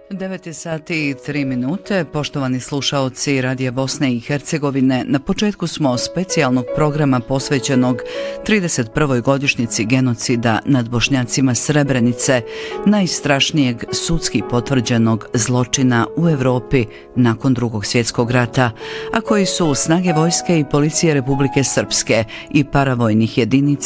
9 sati i 3 minute, poštovani slušaoci Radija Bosne i Hercegovine, na početku smo specijalnog programa posvećenog 31. godišnjici genocida nad Bošnjacima Srebrenice, najstrašnijeg sudski potvrđenog zločina u Europi nakon Drugog svjetskog rata, a koji su snage vojske i policije Republike Srpske i paravojnih jedinica